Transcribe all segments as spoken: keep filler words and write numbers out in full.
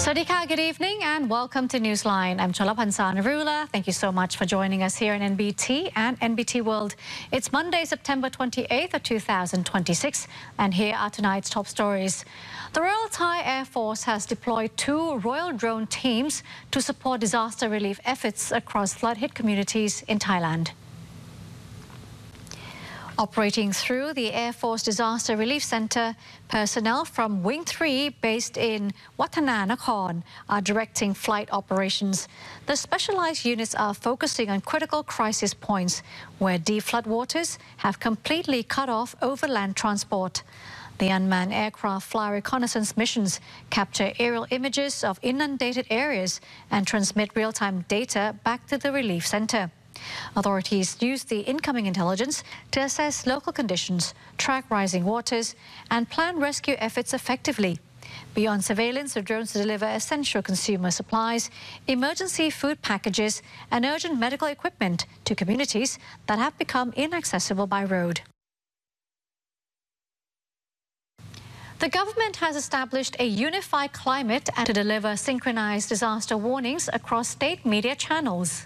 Sawadee good evening and welcome to Newsline. I'm Cholapansa Narula. Thank you so much for joining us here in N B T and N B T World. It's Monday, September twenty-eighth of two thousand twenty-six, and here are tonight's top stories. The Royal Thai Air Force has deployed two Royal drone teams to support disaster relief efforts across flood-hit communities in Thailand. Operating through the Air Force Disaster Relief Center, personnel from Wing three based in Wattananakorn are directing flight operations. The specialized units are focusing on critical crisis points where deep floodwaters have completely cut off overland transport. The unmanned aircraft fly reconnaissance missions, capture aerial images of inundated areas and transmit real-time data back to the relief center. Authorities use the incoming intelligence to assess local conditions, track rising waters, and plan rescue efforts effectively. Beyond surveillance, the drones deliver essential consumer supplies, emergency food packages, and urgent medical equipment to communities that have become inaccessible by road. The government has established a unified climate and to deliver synchronized disaster warnings across state media channels.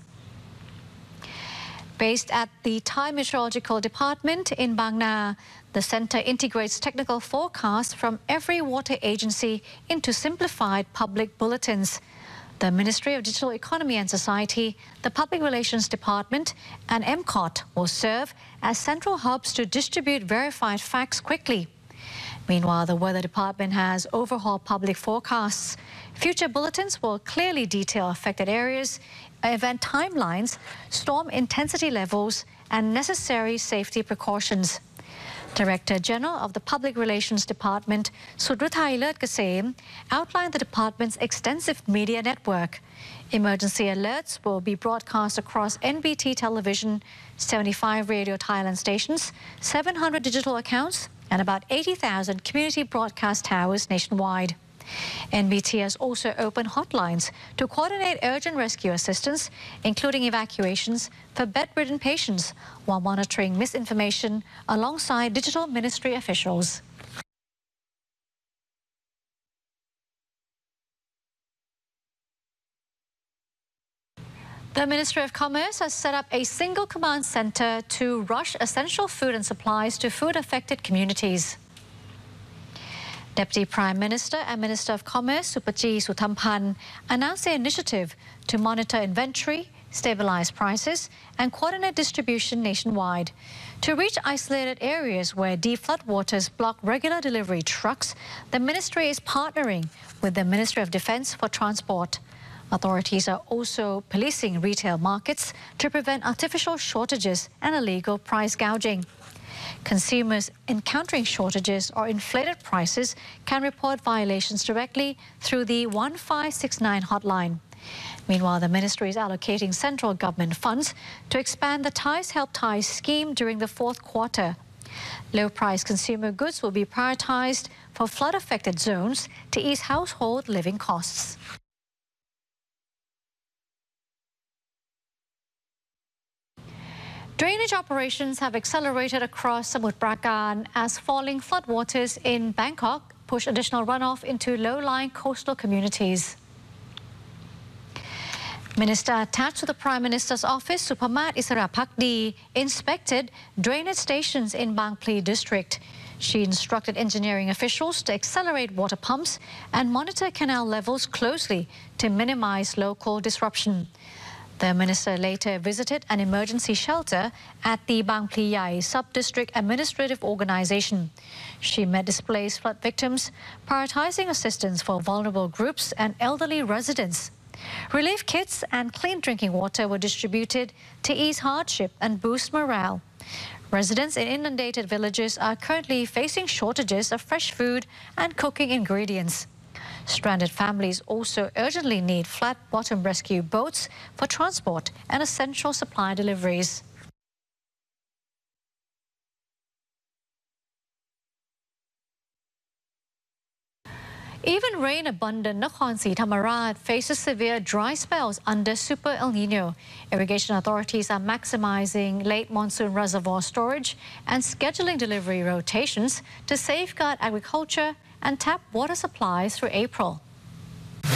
Based at the Thai Meteorological Department in Bang Na, the centre integrates technical forecasts from every water agency into simplified public bulletins. The Ministry of Digital Economy and Society, the Public Relations Department and M C O T will serve as central hubs to distribute verified facts quickly. Meanwhile, the Weather Department has overhauled public forecasts. Future bulletins will clearly detail affected areas, event timelines, storm intensity levels, and necessary safety precautions. Director General of the Public Relations Department, Sudruthai Lertkasem, outlined the department's extensive media network. Emergency alerts will be broadcast across N B T television, seventy-five Radio Thailand stations, seven hundred digital accounts, and about eighty thousand community broadcast towers nationwide. N B T has also opened hotlines to coordinate urgent rescue assistance, including evacuations for bedridden patients, while monitoring misinformation alongside digital ministry officials. The Ministry of Commerce has set up a single command center to rush essential food and supplies to food-affected communities. Deputy Prime Minister and Minister of Commerce Supachee Suthampan announced the initiative to monitor inventory, stabilize prices, and coordinate distribution nationwide. To reach isolated areas where deep floodwaters block regular delivery trucks, the ministry is partnering with the Ministry of Defence for transport. Authorities are also policing retail markets to prevent artificial shortages and illegal price gouging. Consumers encountering shortages or inflated prices can report violations directly through the one five six nine hotline. Meanwhile, the ministry is allocating central government funds to expand the Thais Help Thai scheme during the fourth quarter. Low-priced consumer goods will be prioritized for flood-affected zones to ease household living costs. Drainage operations have accelerated across Samut Prakan as falling floodwaters in Bangkok push additional runoff into low-lying coastal communities. Minister attached to the Prime Minister's office, Supamat Isarapakdi, inspected drainage stations in Bang Pli district. She instructed engineering officials to accelerate water pumps and monitor canal levels closely to minimize local disruption. The minister later visited an emergency shelter at the Bang Pli Yai Sub-District Administrative Organization. She met displaced flood victims, prioritizing assistance for vulnerable groups and elderly residents. Relief kits and clean drinking water were distributed to ease hardship and boost morale. Residents in inundated villages are currently facing shortages of fresh food and cooking ingredients. Stranded families also urgently need flat-bottom rescue boats for transport and essential supply deliveries. Even rain-abundant Nakhon Si Thammarat faces severe dry spells under Super El Nino. Irrigation authorities are maximizing late monsoon reservoir storage and scheduling delivery rotations to safeguard agriculture and tap water supplies through April.